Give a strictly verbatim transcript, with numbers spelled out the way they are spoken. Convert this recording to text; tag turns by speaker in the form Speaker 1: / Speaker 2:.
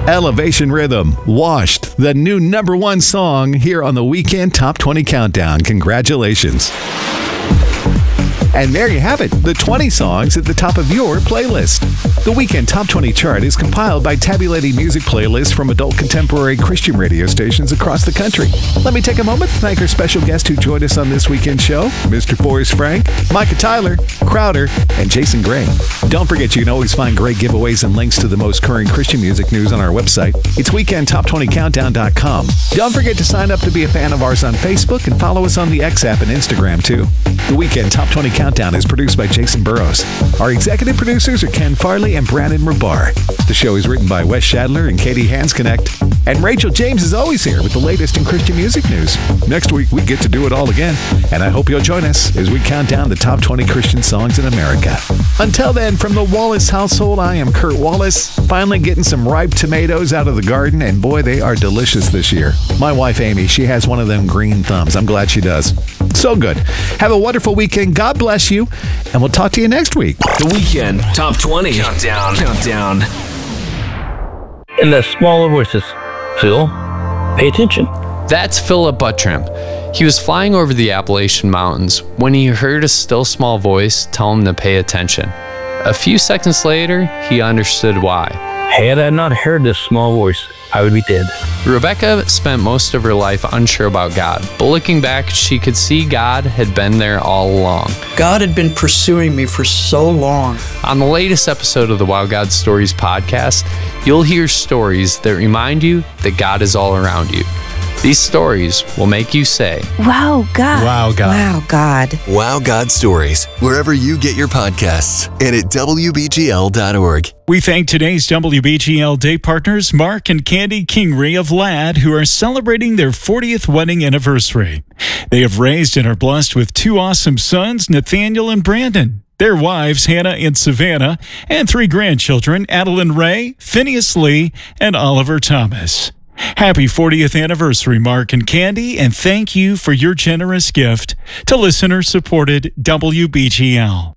Speaker 1: Elevation Rhythm, Washed, the new number one song here on the Weekend Top twenty Countdown. Congratulations. And there you have it, the twenty songs at the top of your playlist. The Weekend Top twenty chart is compiled by tabulating music playlists from adult contemporary Christian radio stations across the country. Let me take a moment to thank our special guest who joined us on this weekend show, Mister Forrest Frank, Micah Tyler, Crowder, and Jason Gray. Don't forget you can always find great giveaways and links to the most current Christian music news on our website. It's weekend top twenty countdown dot com. Don't forget to sign up to be a fan of ours on Facebook and follow us on the X app and Instagram too. The Weekend Top twenty Countdown is produced by Jason Burrows. Our executive producers are Ken Farley and Brandon Rabar. The show is written by Wes Shadler and Katie Hansknecht. And Rachel James is always here with the latest in Christian music news. Next week, we get to do it all again. And I hope you'll join us as we count down the top twenty Christian songs in America. Until then, from the Wallace household, I am Kurt Wallace. Finally getting some ripe tomatoes out of the garden, and boy, they are delicious this year. My wife, Amy, she has one of them green thumbs. I'm glad she does. So good. Have a wonderful weekend. God bless you. And we'll talk to you next week.
Speaker 2: The Weekend Top twenty Countdown. Countdown.
Speaker 3: And the smaller voices. Phil, pay attention.
Speaker 4: That's Philip Buttram. He was flying over the Appalachian Mountains when he heard a still small voice tell him to pay attention. A few seconds later, he understood why.
Speaker 3: Had I not heard this small voice, I would be dead.
Speaker 4: Rebecca spent most of her life unsure about God, but looking back, she could see God had been there all along.
Speaker 5: God had been pursuing me for so long.
Speaker 4: On the latest episode of the Wow God Stories podcast, you'll hear stories that remind you that God is all around you. These stories will make you say,
Speaker 6: Wow, God.
Speaker 1: Wow, God.
Speaker 6: Wow, God.
Speaker 2: Wow God Stories, wherever you get your podcasts, and at W B G L dot org.
Speaker 7: We thank today's W B G L Day partners, Mark and Candy Kingery of Ladd, who are celebrating their fortieth wedding anniversary. They have raised and are blessed with two awesome sons, Nathaniel and Brandon, their wives, Hannah and Savannah, and three grandchildren, Adeline Ray, Phineas Lee, and Oliver Thomas. Happy fortieth anniversary, Mark and Candy, and thank you for your generous gift to listener-supported W B G L.